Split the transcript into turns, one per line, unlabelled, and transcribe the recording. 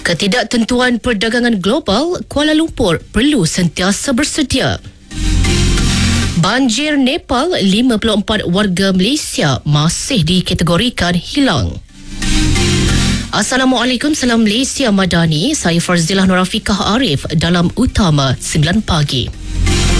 Ketidaktentuan perdagangan global, Kuala Lumpur perlu sentiasa bersedia. Banjir Nepal, 54 warga Malaysia masih dikategorikan hilang. Assalamualaikum, salam Malaysia Madani. Saya Farzilah Nurafikah Arif dalam Utama 9 Pagi.